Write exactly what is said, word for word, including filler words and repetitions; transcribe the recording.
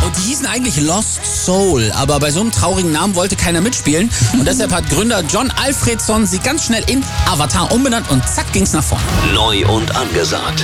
die hießen eigentlich Lost Soul, aber bei so einem traurigen Namen wollte keiner mitspielen. Und deshalb hat Gründer John Alfredson sie ganz schnell in Avatar umbenannt und zack ging's nach vorne. Neu und angesagt.